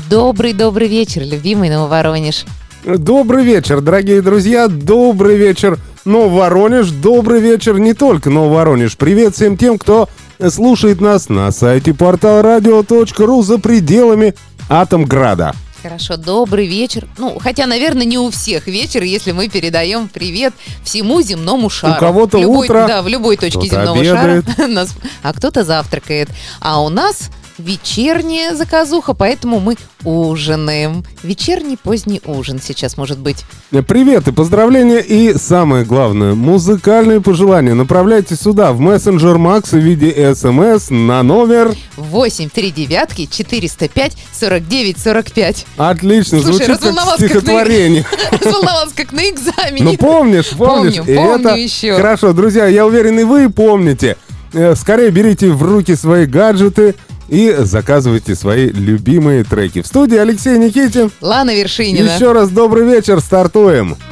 Добрый вечер, любимый Нововоронеж. Добрый вечер, дорогие друзья, добрый вечер, Нововоронеж, добрый вечер, не только Нововоронеж. Привет всем тем, кто слушает нас на сайте portalradio.ru за пределами Атомграда. Хорошо, добрый вечер. Хотя, наверное, не у всех вечер, если мы передаем привет всему земному шару. У кого-то утро. Да, в любой точке земного обедает. шара. А кто-то завтракает. А у нас вечерняя заказуха, поэтому мы ужинаем. Вечерний поздний ужин сейчас может быть. Привет и поздравления, и самое главное, музыкальные пожелания направляйте сюда, в мессенджер Макс в виде СМС на номер 839-405-49-45. Отлично, Слушай, звучит как стихотворение. Разволновалась как на экзамене. Ну помнишь? Помню И это еще. Хорошо, друзья, я уверен, и вы помните. Скорее берите в руки свои гаджеты и заказывайте свои любимые треки. В студии Алексей Никитин. Лана Вершинина. Еще раз добрый вечер, стартуем.